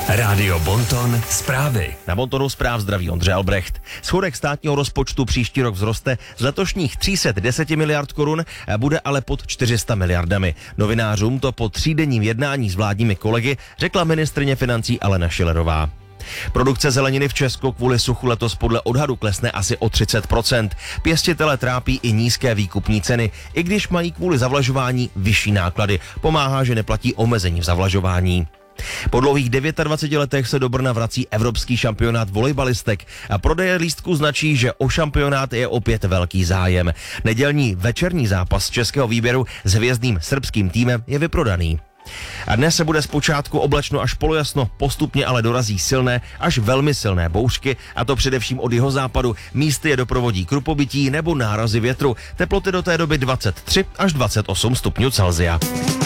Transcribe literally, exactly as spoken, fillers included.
Rádio Bonton zprávy. Na Bontonu zpráv zdraví Ondřej Albrecht. Schodek státního rozpočtu příští rok vzroste z letošních tři sta deset miliard korun, bude ale pod čtyři sta miliardami. Novinářům to po třídenním jednání s vládními kolegy řekla ministryně financí Alena Schillerová. Produkce zeleniny v Česku kvůli suchu letos podle odhadu klesne asi o třicet procent. Pěstitele trápí i nízké výkupní ceny, i když mají kvůli zavlažování vyšší náklady. Pomáhá, že neplatí omezení v zavlažování. Po dlouhých dvaceti devíti letech se do Brna vrací evropský šampionát volejbalistek a prodeje lístků značí, že o šampionát je opět velký zájem. Nedělní večerní zápas českého výběru s hvězdným srbským týmem je vyprodaný. A dnes se bude zpočátku oblačno až polojasno, postupně ale dorazí silné až velmi silné bouřky, a to především od jihozápadu. Místy je doprovodí krupobytí nebo nárazy větru. Teploty do té doby dvacet tři až dvacet osm stupňů Celsia.